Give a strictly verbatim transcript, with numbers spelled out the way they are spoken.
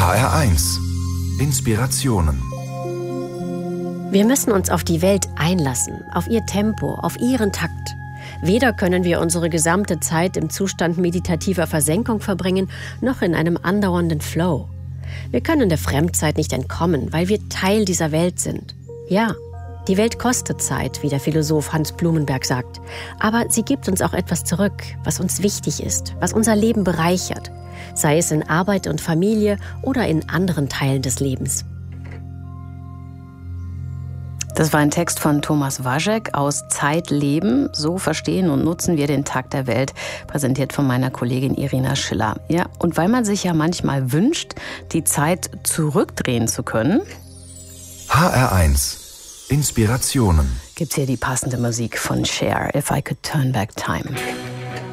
H R eins. Inspirationen. Wir müssen uns auf die Welt einlassen, auf ihr Tempo, auf ihren Takt. Weder können wir unsere gesamte Zeit im Zustand meditativer Versenkung verbringen, noch in einem andauernden Flow. Wir können der Fremdzeit nicht entkommen, weil wir Teil dieser Welt sind. Ja, die Welt kostet Zeit, wie der Philosoph Hans Blumenberg sagt. Aber sie gibt uns auch etwas zurück, was uns wichtig ist, was unser Leben bereichert. Sei es in Arbeit und Familie oder in anderen Teilen des Lebens. Das war ein Text von Thomas Waschek aus Zeit leben. So verstehen und nutzen wir den Tag der Welt, präsentiert von meiner Kollegin Irina Schiller. Ja, und weil man sich ja manchmal wünscht, die Zeit zurückdrehen zu können, H R eins. Inspirationen. gibt's hier die passende Musik von Cher, If I Could Turn Back Time.